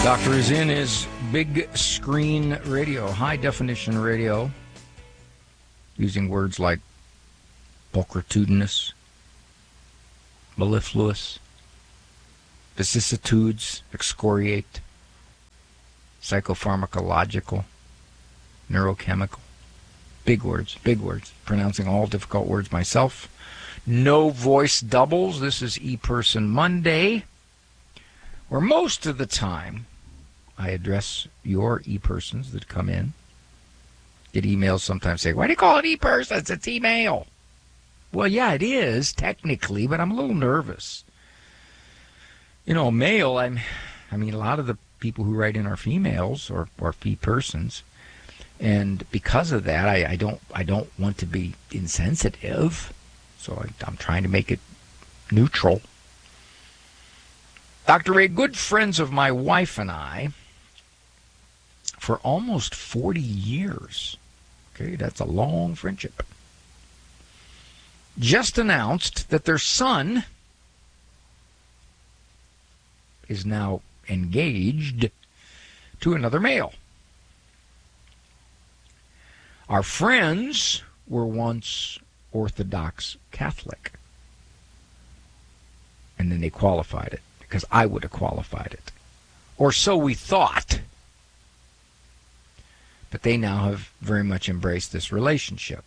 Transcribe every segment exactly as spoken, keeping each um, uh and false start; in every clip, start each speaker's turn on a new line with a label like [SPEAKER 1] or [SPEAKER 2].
[SPEAKER 1] Doctor is in his big screen radio, high definition radio, using words like pulchritudinous, mellifluous, vicissitudes, excoriate, psychopharmacological, neurochemical. Big words, big words. Pronouncing all difficult words myself. No voice doubles. This is ePerson Monday, where most of the time I address your e-persons that come in. Get emails sometimes say, why do you call it e-persons? It's email. Well, yeah, it is technically, but I'm a little nervous. You know, mail, I'm, I mean, a lot of the people who write in are females or, or fee-persons. And because of that, I, I don't I don't want to be insensitive. So I, I'm trying to make it neutral. Doctor Ray, good friends of my wife and I for almost forty years. Okay, that's a long friendship. Just announced that their son is now engaged to another male. Our friends were once Orthodox Catholic. And then they qualified it, because I would have qualified it. Or so we thought. But they now have very much embraced this relationship.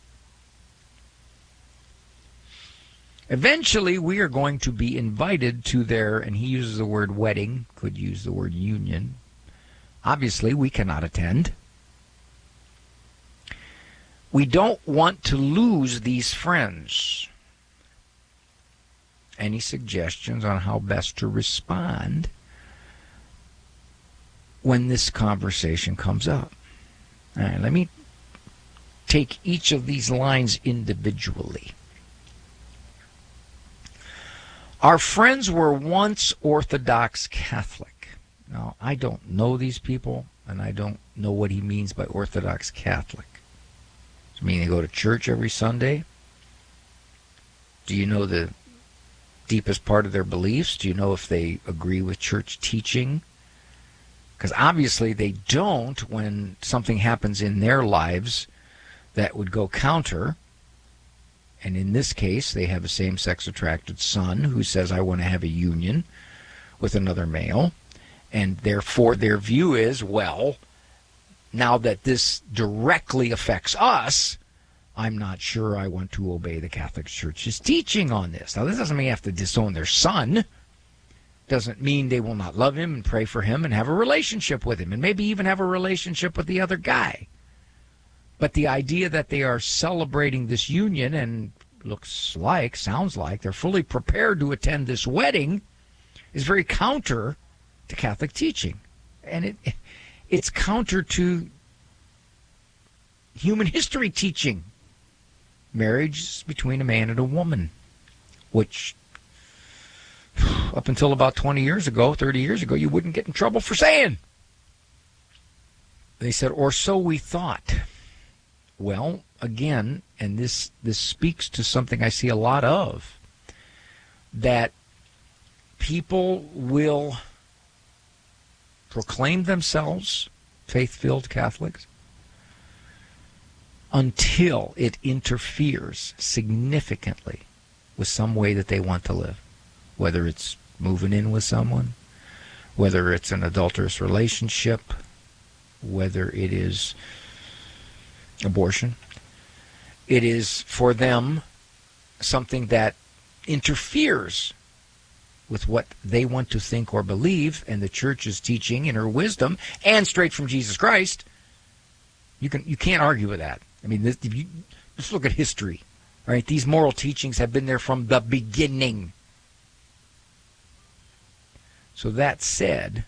[SPEAKER 1] Eventually, we are going to be invited to their, and he uses the word wedding, could use the word union. Obviously, we cannot attend. We don't want to lose these friends. Any suggestions on how best to respond when this conversation comes up? All right, let me take each of these lines individually. Our friends were once Orthodox Catholic. Now, I don't know these people, and I don't know what he means by Orthodox Catholic. Does it mean they go to church every Sunday? Do you know the deepest part of their beliefs? Do you know if they agree with church teaching? Because obviously they don't when something happens in their lives that would go counter. And in this case, they have a same-sex attracted son who says, I want to have a union with another male. And therefore their view is, well, now that this directly affects us, I'm not sure I want to obey the Catholic Church's teaching on this. Now, this doesn't mean you have to disown their son. Doesn't mean they will not love him and pray for him and have a relationship with him and maybe even have a relationship with the other guy. But the idea that they are celebrating this union and looks like, sounds like, they're fully prepared to attend this wedding is very counter to Catholic teaching. And it it's counter to human history teaching. Marriage is between a man and a woman, which up until about twenty years ago, thirty years ago, you wouldn't get in trouble for saying. They said, or so we thought. Well, again, and this this speaks to something I see a lot of, that people will proclaim themselves faith-filled Catholics until it interferes significantly with some way that they want to live, whether it's moving in with someone, whether it's an adulterous relationship, whether it is abortion. It is for them something that interferes with what they want to think or believe, and the church is teaching in her wisdom and straight from Jesus Christ. You can you can't argue with that. I mean, this, if you just look at history, right? These moral teachings have been there from the beginning. So that said,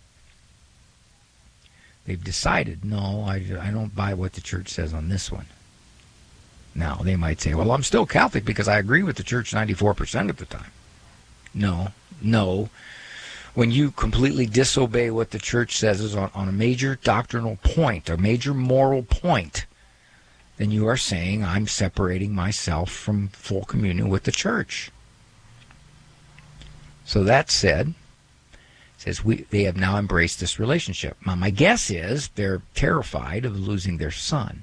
[SPEAKER 1] they've decided, no, I, I don't buy what the church says on this one. Now, they might say, well, I'm still Catholic because I agree with the church ninety-four percent of the time. No, no. When you completely disobey what the church says is on, on a major doctrinal point, a major moral point, then you are saying I'm separating myself from full communion with the church. So that said, says we they have now embraced this relationship. Now, my guess is they're terrified of losing their son,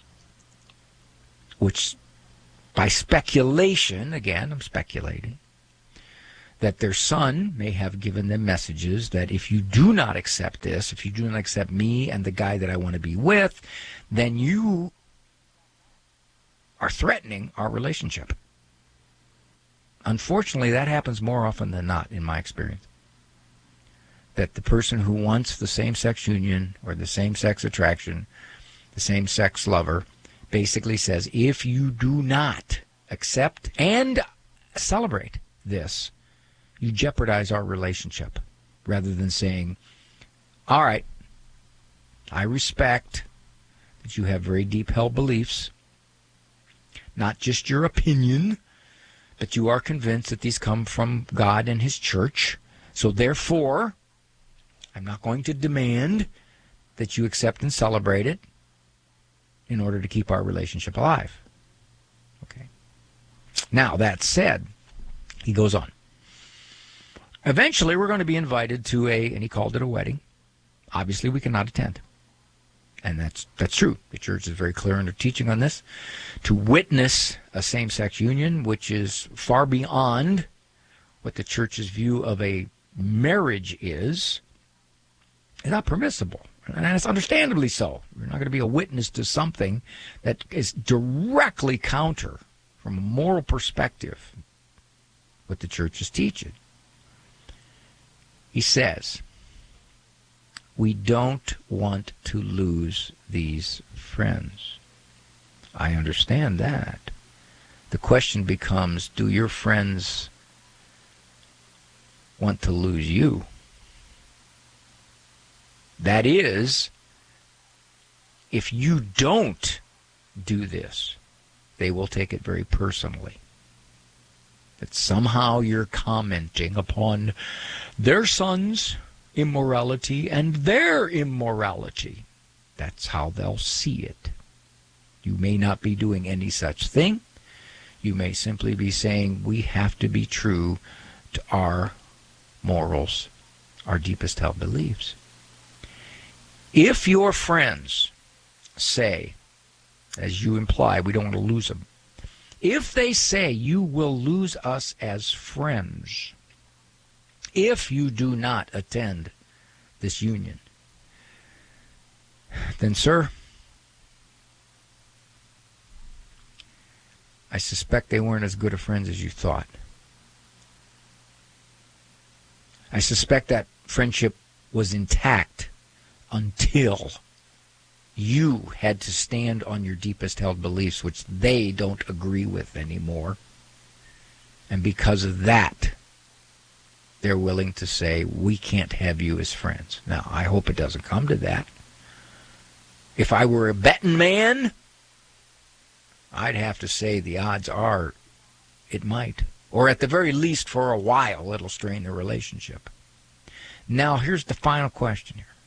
[SPEAKER 1] which by speculation, again, I'm speculating, that their son may have given them messages that if you do not accept this, if you do not accept me and the guy that I want to be with, then you are threatening our relationship. Unfortunately, that happens more often than not in my experience. That the person who wants the same-sex union or the same-sex attraction, the same-sex lover, basically says, if you do not accept and celebrate this, you jeopardize our relationship, rather than saying, all right, I respect that you have very deep-held beliefs, not just your opinion, but you are convinced that these come from God and his church. So therefore, I'm not going to demand that you accept and celebrate it in order to keep our relationship alive. Okay. Now, that said, he goes on. Eventually, we're going to be invited to a, and he called it a wedding. Obviously, we cannot attend. And that's that's true. The church is very clear in their teaching on this. To witness a same-sex union, which is far beyond what the church's view of a marriage is, is not permissible. And it's understandably so. You're not going to be a witness to something that is directly counter, from a moral perspective, what the church is teaching. He says, we don't want to lose these friends. I understand that. The question becomes, do your friends want to lose you? That is, if you don't do this, they will take it very personally. That somehow you're commenting upon their son's immorality and their immorality. That's how they'll see it. You may not be doing any such thing. You may simply be saying, we have to be true to our morals, our deepest held beliefs. If your friends say, as you imply, we don't want to lose them, if they say you will lose us as friends if you do not attend this union, then, sir, I suspect they weren't as good of friends as you thought. I suspect that friendship was intact until you had to stand on your deepest held beliefs, which they don't agree with anymore. And because of that, they're willing to say, we can't have you as friends. Now, I hope it doesn't come to that. If I were a betting man, I'd have to say the odds are it might. Or at the very least, for a while, it'll strain the relationship. Now, here's the final question here.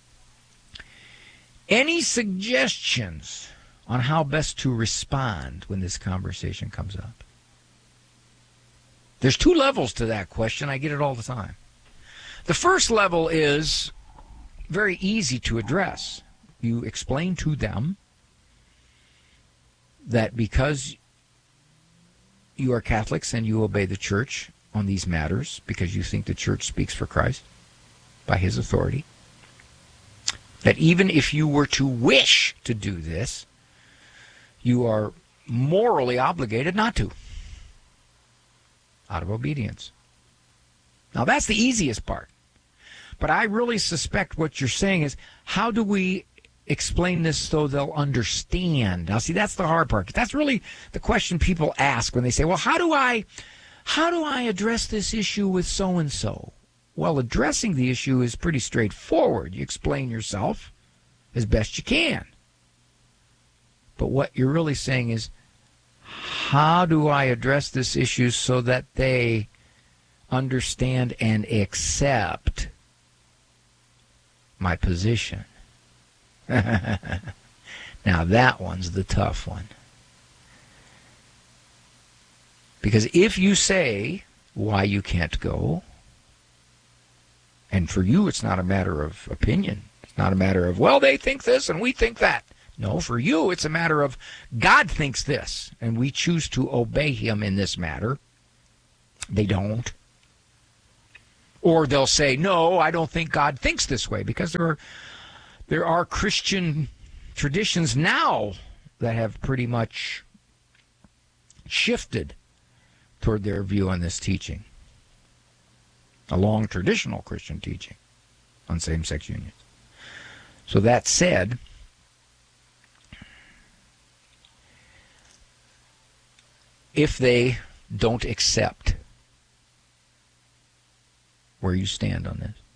[SPEAKER 1] Any suggestions on how best to respond when this conversation comes up? There's two levels to that question. I get it all the time. The first level is very easy to address. You explain to them that because you are Catholics and you obey the church on these matters, because you think the church speaks for Christ by his authority, that even if you were to wish to do this, you are morally obligated not to, out of obedience. Now, that's the easiest part. But I really suspect what you're saying is, how do we explain this so they'll understand? Now, see, that's the hard part. That's really the question people ask when they say, well, how do I, how do I address this issue with so-and-so? Well, addressing the issue is pretty straightforward. You explain yourself as best you can. But what you're really saying is, how do I address this issue so that they understand and accept my position? Now, that one's the tough one. Because if you say why you can't go, And for you, it's not a matter of opinion. It's not a matter of, well, they think this and we think that. No, for you, it's a matter of God thinks this, and we choose to obey him in this matter. They don't. Or they'll say, no, I don't think God thinks this way, because there are, there are Christian traditions now that have pretty much shifted toward their view on this teaching. A long traditional Christian teaching on same-sex unions. So that said, if they don't accept where you stand on this,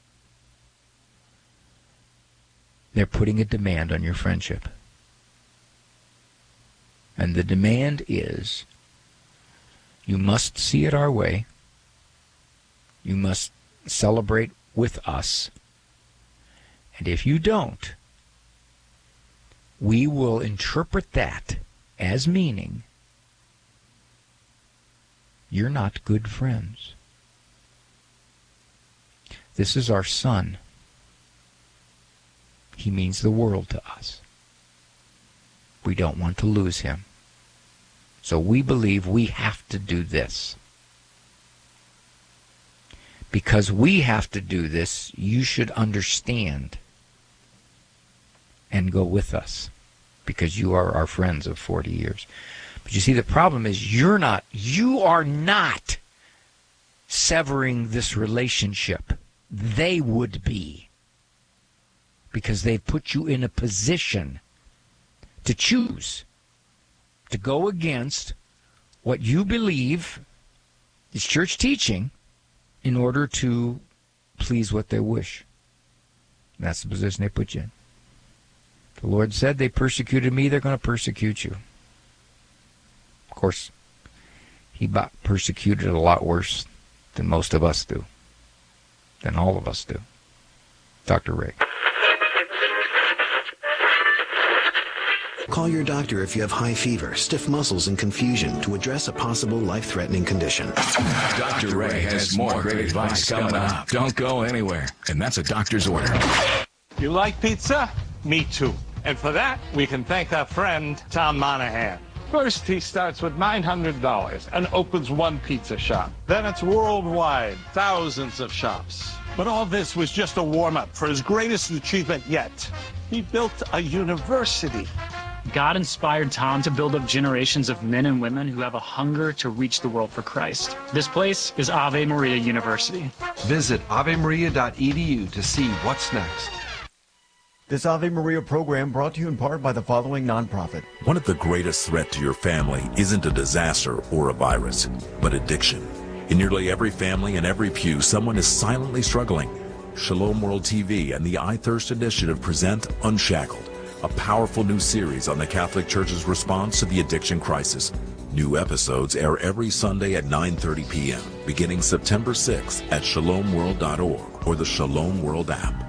[SPEAKER 1] they're putting a demand on your friendship. And the demand is, you must see it our way. You must celebrate with us. And if you don't, we will interpret that as meaning you're not good friends. This is our son. He means the world to us. We don't want to lose him. So we believe we have to do this. Because we have to do this, you should understand and go with us, because you are our friends of forty years. But you see, the problem is you're not, you are not severing this relationship. They would be, because they've put you in a position to choose, to go against what you believe is church teaching in order to please what they wish. That's the position they put you in. The Lord said, they persecuted me, they're going to persecute you. Of course, he got persecuted a lot worse than most of us do, than all of us do. Doctor Ray.
[SPEAKER 2] Call your doctor if you have high fever, stiff muscles, and confusion to address a possible life-threatening condition.
[SPEAKER 3] Doctor Ray has more great advice coming up. Don't go anywhere. And that's a doctor's order.
[SPEAKER 4] You like pizza? Me too. And for that, we can thank our friend, Tom Monahan. First, he starts with nine hundred dollars and opens one pizza shop. Then it's worldwide, thousands of shops. But all this was just a warm-up for his greatest achievement yet. He built a university.
[SPEAKER 5] God inspired Tom to build up generations of men and women who have a hunger to reach the world for Christ. This place is Ave Maria University.
[SPEAKER 6] Visit ave maria dot e d u to see what's next.
[SPEAKER 7] This Ave Maria program brought to you in part by the following nonprofit.
[SPEAKER 8] One of the greatest threats to your family isn't a disaster or a virus, but addiction. In nearly every family and every pew, someone is silently struggling. Shalom World T V and the I Thirst Initiative present Unshackled, a powerful new series on the Catholic Church's response to the addiction crisis. New episodes air every Sunday at nine thirty p m, beginning September sixth at shalom world dot org or the Shalom World app.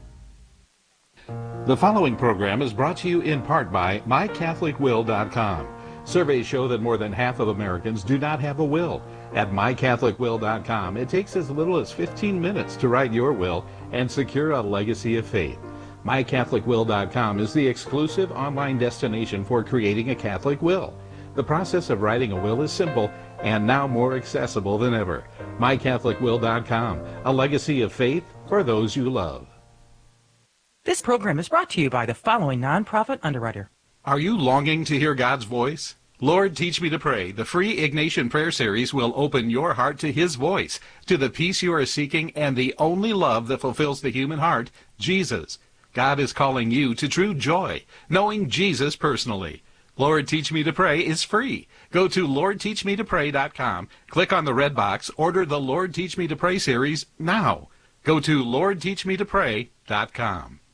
[SPEAKER 9] The following program is brought to you in part by my catholic will dot com. Surveys show that more than half of Americans do not have a will. At my catholic will dot com, it takes as little as fifteen minutes to write your will and secure a legacy of faith. my catholic will dot com is the exclusive online destination for creating a Catholic will. The process of writing a will is simple and now more accessible than ever. my catholic will dot com, a legacy of faith for those you love.
[SPEAKER 10] This program is brought to you by the following nonprofit underwriter.
[SPEAKER 9] Are you longing to hear God's voice? Lord, Teach Me to Pray, the free Ignatian Prayer Series will open your heart to His voice, to the peace you are seeking, and the only love that fulfills the human heart, Jesus. God is calling you to true joy, knowing Jesus personally. Lord, Teach Me to Pray is free. Go to lord teach me to pray dot com, click on the red box, order the Lord Teach Me to Pray series now. Go to lord teach me to pray dot com.